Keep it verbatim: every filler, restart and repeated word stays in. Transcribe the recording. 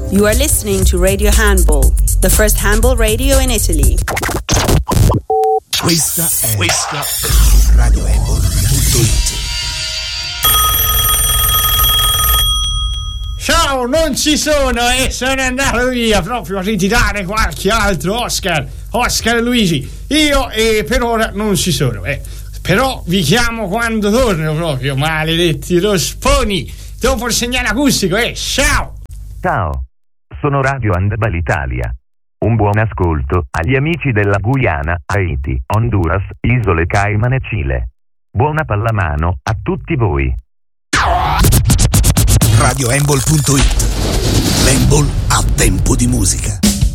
You are listening to Radio Handball, the first handball radio in Italy. Questa è, questa è Radio Handball punto it. Ciao, non ci sono e sono andato via proprio a ritirare qualche altro Oscar. Oscar Luigi, io e per ora non ci sono, eh. Però vi chiamo quando torno proprio, maledetti rosponi. Dopo il segnale acustico, eh, ciao! Ciao, sono Radio Handball Italia. Un buon ascolto agli amici della Guyana, Haiti, Honduras, Isole Cayman e Cile. Buona pallamano a tutti voi. Radio Handball punto it. L'handball a tempo di musica.